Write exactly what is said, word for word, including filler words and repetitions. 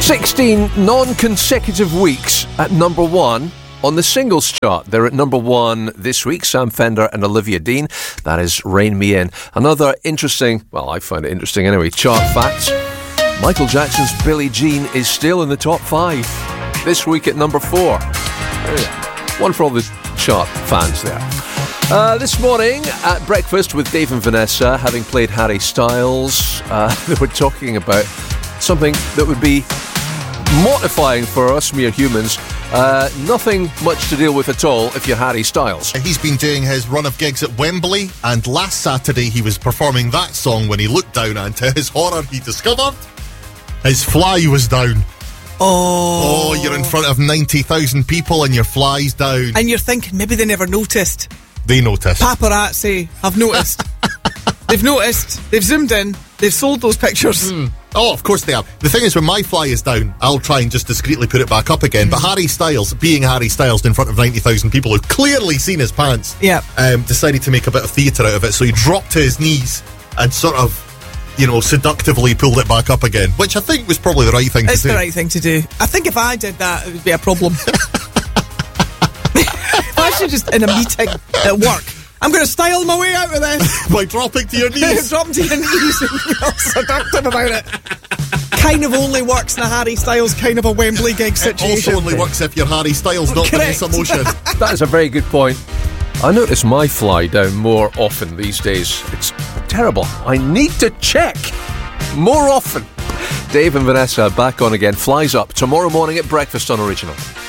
sixteen non-consecutive weeks at number one on the singles chart. They're at number one this week, Sam Fender and Olivia Dean. That is Rein Me In. Another interesting, well, I find it interesting anyway, chart facts. Michael Jackson's Billie Jean is still in the top five this week at number four. One for all the chart fans there. Uh, this morning at breakfast with Dave and Vanessa, having played Harry Styles, uh, they were talking about something that would be mortifying for us mere humans. Uh, nothing much to deal with at all if you're Harry Styles. He's been doing his run of gigs at Wembley, and last Saturday he was performing that song when he looked down, and to his horror he discovered his fly was down. Oh. Oh, you're in front of ninety thousand people and your fly's down. And you're thinking, maybe they never noticed. They noticed. Paparazzi have noticed. They've noticed. They've zoomed in. They've sold those pictures. Mm. Oh, of course they have. The thing is, when my fly is down, I'll try and just discreetly put it back up again. Mm. But Harry Styles, being Harry Styles in front of ninety thousand people who've clearly seen his pants, yeah. um, decided to make a bit of theatre out of it. So he dropped to his knees and sort of, you know, seductively pulled it back up again, which I think was probably the right thing it's to do. It's the right thing to do. I think if I did that, it would be a problem. If I should just, in a meeting at work, I'm going to style my way out of this. By dropping to your knees. Dropping to your knees and you're seductive about it. Kind of only works in a Harry Styles kind of a Wembley gig situation. It also only works if you're Harry Styles, not Vanessa Motion. That is a very good point. I notice my fly down more often these days. It's terrible. I need to check more often. Dave and Vanessa back on again. Flies up tomorrow morning at breakfast on Original.